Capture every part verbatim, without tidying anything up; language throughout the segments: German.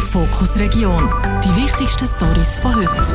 Fokus Region. Die wichtigsten Storys von heute.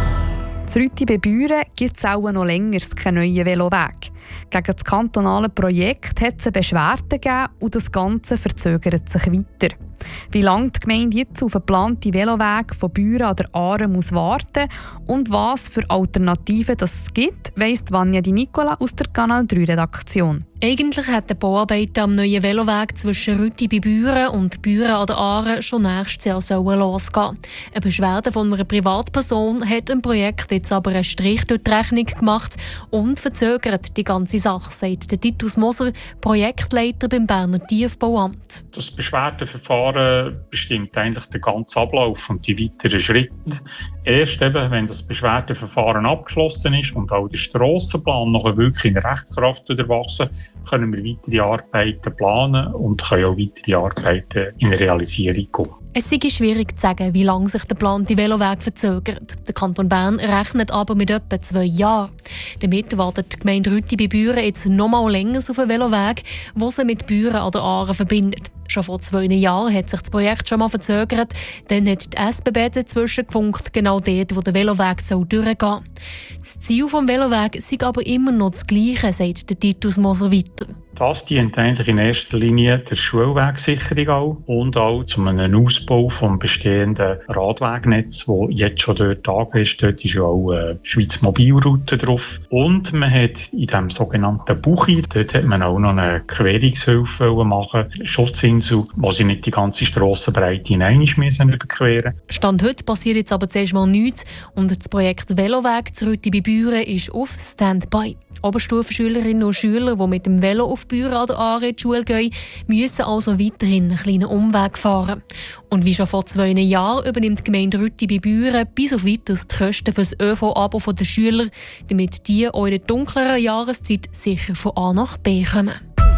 In Rütti bei Büren gibt es auch noch länger keinen neuen Veloweg. Gegen das kantonale Projekt hat es eine Beschwerde gegeben und das Ganze verzögert sich weiter. Wie lange die Gemeinde jetzt auf einen geplanten Veloweg von Büren an der Aare muss warten und was für Alternativen es gibt, weiss Vanja Di Nicola aus der Kanal drei Redaktion. Eigentlich hat die Bauarbeiten am neuen Veloweg zwischen Rütti bei Büren und Büren an der Aare schon nächstes Jahr sollen losgehen. Eine Beschwerde von einer Privatperson hat dem Projekt jetzt aber einen Strich durch die Rechnung gemacht und verzögert die ganze Sache, sagt der Titus Moser, Projektleiter beim Berner Tiefbauamt. Das Beschwerdeverfahren bestimmt eigentlich den ganzen Ablauf und die weiteren Schritte. Erst eben, wenn das Beschwerdeverfahren abgeschlossen ist und auch der Strassenplan noch wirklich in Rechtskraft erwachsen, können wir weitere Arbeiten planen und können auch weitere Arbeiten in Realisierung kommen. Es ist schwierig zu sagen, wie lange sich der geplante Veloweg verzögert. Der Kanton Bern rechnet aber mit etwa zwei Jahren. Damit wartet die Gemeinde Rütti bei Büren jetzt noch mal länger auf einen Veloweg, der sie mit Büren an der Aare verbindet. Schon vor zwei Jahren hat sich das Projekt schon mal verzögert. Dann hat die S B B dazwischen gefunkt, genau dort, wo der Veloweg soll durchgehen soll. Das Ziel des Velowegs ist aber immer noch das Gleiche, sagt der Titus Moser weiter. Das dient eigentlich in erster Linie der Schulwegsicherung auch und auch zu einem Ausbau des bestehenden Radwegnetz, das jetzt schon dort angeht ist. Dort ist ja auch eine Schweiz Mobilroute drauf. Und man hat in dem sogenannten Buchi, dort hat man auch noch eine Querungshilfe machen, Schutzinsel, wo sie nicht die ganze Strassenbreite in einmal müssen überqueren. Stand heute passiert jetzt aber zuerst mal nichts und das Projekt Veloweg zu Rütti bei Büren ist auf Standby. Oberstufenschülerinnen und Schüler, die mit dem Velo auf Büren an der Aare in die Schule gehen, müssen also weiterhin einen kleinen Umweg fahren. Und wie schon vor zwei Jahren übernimmt die Gemeinde Rütti bei Büren bis auf weiteres die Kosten für das ÖV-Abo der Schüler, damit die auch in der dunkleren Jahreszeit sicher von A nach B kommen.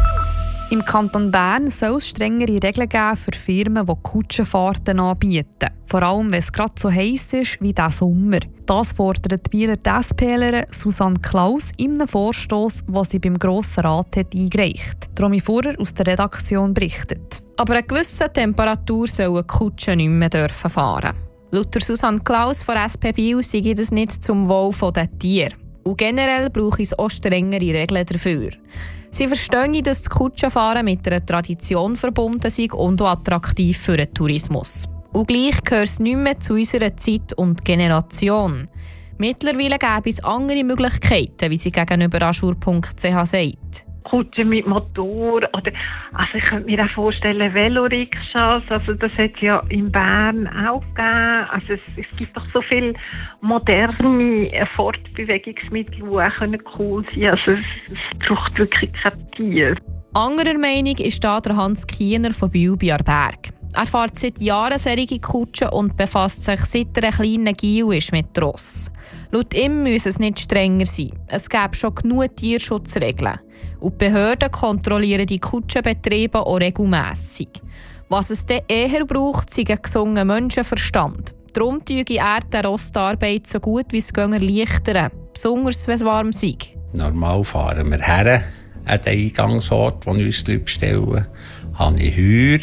Im Kanton Bern soll es strengere Regeln geben für Firmen, die Kutschenfahrten anbieten. Vor allem, wenn es gerade so heiß ist wie diesen Sommer. Das fordert die Bieler DSPlerin Susanne Klaus in einem Vorstoss, den sie beim Grossen Rat hat eingereicht hat. Romy Fuhrer aus der Redaktion berichtet. Aber eine gewisse Temperatur sollen Kutschen nicht mehr dürfen fahren. Laut Susanne Klaus von S P Biel sei das nicht zum Wohl der Tiere. Und generell brauche es auch strengere Regeln dafür. Sie verstehen, dass das Kutschenfahren mit einer Tradition verbunden sei und auch attraktiv für den Tourismus. Und gleich gehört es nicht mehr zu unserer Zeit und Generation. Mittlerweile gäbe es andere Möglichkeiten, wie sie gegenüber aschur punkt c h sagt. Kutschen mit Motor oder also ich könnte mir auch vorstellen Velorikschas, also das hat es ja in Bern auch gegeben. Also es, es gibt doch so viele moderne Fortbewegungsmittel, die auch cool sein können. Also es, es braucht wirklich kein Tier. Anderer Meinung ist da der Hans Kiener von Biel bei Arberg. Er fährt seit Jahren solche Kutschen und befasst sich seit er ein kleiner Gil ist mit Ross. Laut ihm müsse es nicht strenger sein. Es gäbe schon genug Tierschutzregeln. Und die Behörden kontrollieren die Kutschenbetriebe auch regelmässig. Was es dann eher braucht, sei ein gesunder Menschenverstand. Darum tue er der Rostarbeit so gut wie es gehen erleichtern, besonders wenn es warm sei. Normal fahren wir her an den Eingangsort, wo wir uns bestellen. Habe ich Heuer,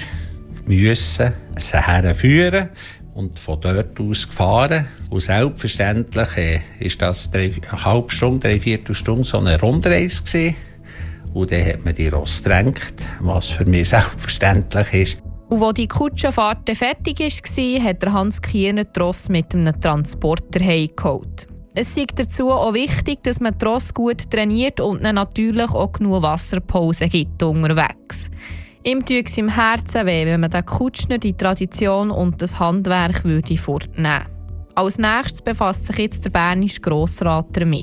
müssen sie herführen und von dort aus gefahren. Und selbstverständlich äh, ist das drei, eine halbe Stunde, drei Viertelstunde so eine Rundreise gewesen. Und dann hat man die Ross getränkt, was für mich selbstverständlich ist. Und als die Kutschenfahrt fertig war, hat der Hans Kiener die Ross mit einem Transporter heimgeholt. Es ist dazu auch wichtig, dass man die Ross gut trainiert und ihnen natürlich auch genug Wasserpause gibt unterwegs. Ihm tut es im Herzen weh, wenn man den Kutschner die Tradition und das Handwerk würde fortnehmen. Als nächstes befasst sich jetzt der bernische Grossrat damit.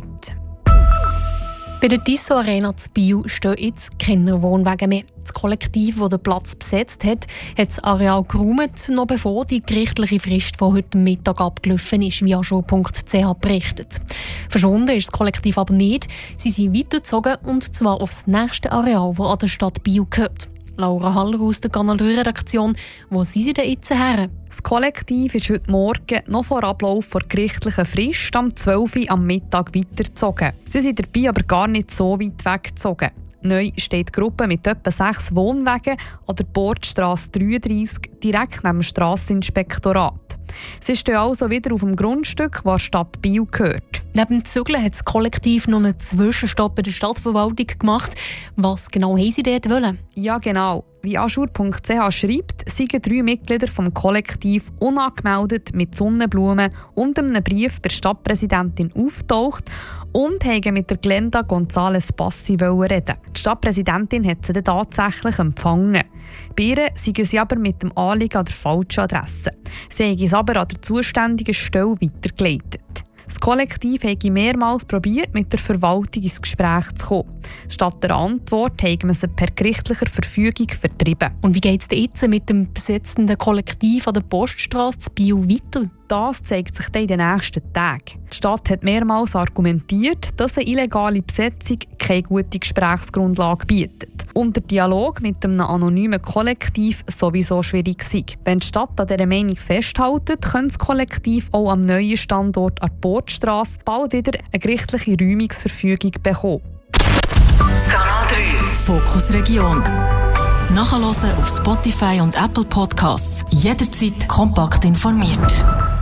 Bei der Tissot Arena zu Biel stehen jetzt keine Wohnwagen mehr. Das Kollektiv, das den Platz besetzt hat, hat das Areal geräumt, noch bevor die gerichtliche Frist von heute Mittag abgelaufen ist, wie aschur punkt c h berichtet. Verschwunden ist das Kollektiv aber nicht. Sie sind weitergezogen und zwar aufs nächste Areal, das an der Stadt Biel gehört. Laura Haller aus der Kanal drei Redaktion. Wo sind Sie denn jetzt her? Das Kollektiv ist heute Morgen noch vor Ablauf der gerichtlichen Frist am zwölf Uhr am Mittag weitergezogen. Sie sind dabei aber gar nicht so weit weggezogen. Neu steht die Gruppe mit etwa sechs Wohnwagen an der Bordstrasse dreiunddreissig direkt neben dem Strasseninspektorat. Sie stehen also wieder auf dem Grundstück, das der Stadt Biel gehört. Neben dem Zügeln hat das Kollektiv noch einen Zwischenstopp bei der Stadtverwaltung gemacht. Was genau haben sie dort wollen? Ja, genau. Wie aschur punkt c h schreibt, seien drei Mitglieder vom Kollektiv unangemeldet mit Sonnenblumen und einem Brief bei der Stadtpräsidentin auftaucht und haben mit der Glenda González Bassi reden. Die Stadtpräsidentin hat sie dann tatsächlich empfangen. Bei ihr seien sie aber mit dem Anliegen an der falschen Adresse. Sie haben es aber an der zuständigen Stelle weitergeleitet. Das Kollektiv habe mehrmals probiert, mit der Verwaltung ins Gespräch zu kommen. Statt der Antwort haben wir sie per gerichtlicher Verfügung vertrieben. Und wie geht es jetzt mit dem besetzenden Kollektiv an der Poststrasse zu Biel weiter? Das zeigt sich dann in den nächsten Tagen. Die Stadt hat mehrmals argumentiert, dass eine illegale Besetzung keine gute Gesprächsgrundlage bietet und der Dialog mit einem anonymen Kollektiv sowieso schwierig sei. Wenn die Stadt an dieser Meinung festhält, könnte das Kollektiv auch am neuen Standort an der Bordstrasse bald wieder eine gerichtliche Räumungsverfügung bekommen. Kanal drei Fokus Region. Nachhören auf Spotify und Apple Podcasts. Jederzeit kompakt informiert.